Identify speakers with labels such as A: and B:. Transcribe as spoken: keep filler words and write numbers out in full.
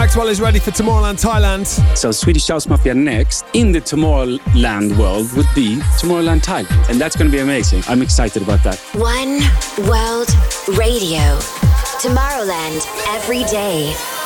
A: Axwell is ready for Tomorrowland, Thailand.
B: So Swedish House Mafia next in the Tomorrowland world would be Tomorrowland, Thailand. And that's going to be amazing. I'm excited about that.
C: One World Radio. Tomorrowland every day.